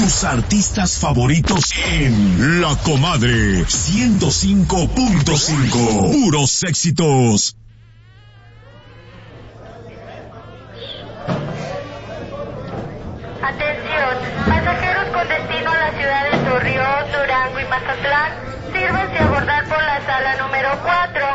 Tus artistas favoritos en La Comadre 105.5. Puros éxitos. Atención, pasajeros con destino a las ciudades de Torreón, Durango y Mazatlán, sírvanse a abordar por la sala número 4.